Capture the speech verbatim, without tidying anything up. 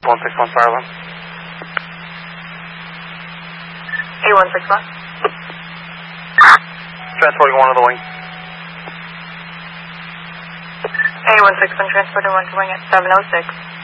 one six one silent. A one six one. Transporting one to the wing. A one six one transporting one to wing at seven oh six.